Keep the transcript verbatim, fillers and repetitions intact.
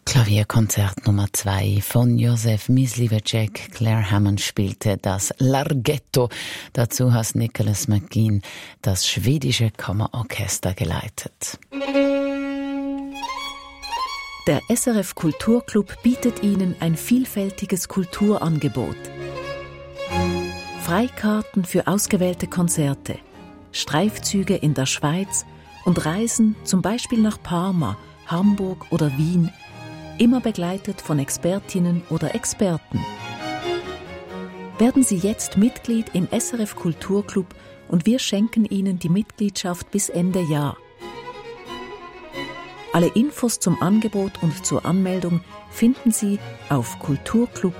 Klavierkonzert Nummer zwei von Josef Myslivecek. Claire Hammond spielte das Larghetto. Dazu hat Nicholas McGinn das schwedische Kammerorchester geleitet. Der S R F Kulturclub bietet Ihnen ein vielfältiges Kulturangebot. Freikarten für ausgewählte Konzerte, Streifzüge in der Schweiz und Reisen zum Beispiel nach Parma, Hamburg oder Wien, immer begleitet von Expertinnen oder Experten. Werden Sie jetzt Mitglied im S R F Kulturclub und wir schenken Ihnen die Mitgliedschaft bis Ende Jahr. Alle Infos zum Angebot und zur Anmeldung finden Sie auf kulturclub